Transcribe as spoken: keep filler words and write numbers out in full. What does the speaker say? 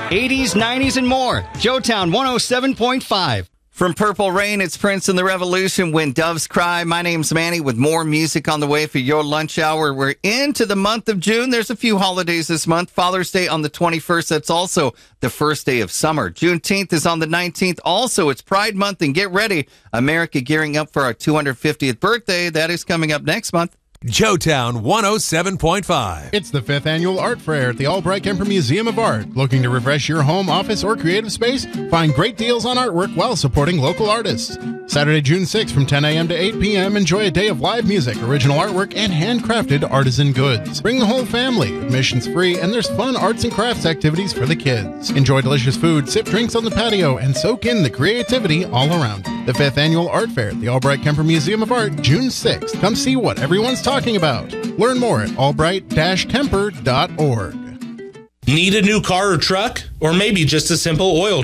eighties, nineties, and more. Joetown one oh seven point five. From Purple Rain, it's Prince and the Revolution, When Doves Cry. My name's Manny with more music on the way for your lunch hour. We're into the month of June. There's a few holidays this month. Father's Day on the twenty-first. That's also the first day of summer. Juneteenth is on the nineteenth. Also, it's Pride Month, and get ready. America gearing up for our two hundred fiftieth birthday. That is coming up next month. Joetown one oh seven point five. It's the fifth annual Art Fair at the Albright Kemper Museum of Art. Looking to refresh your home, office, or creative space? Find great deals on artwork while supporting local artists. Saturday, June sixth from ten a.m. to eight p.m. Enjoy a day of live music, original artwork, and handcrafted artisan goods. Bring the whole family. Admission's free, and there's fun arts and crafts activities for the kids. Enjoy delicious food, sip drinks on the patio, and soak in the creativity all around you. The fifth annual Art Fair at the Albright Kemper Museum of Art, June sixth. Come see what everyone's talking about. Learn more at albright dash kemper dot org. Need a new car or truck? Or maybe just a simple oil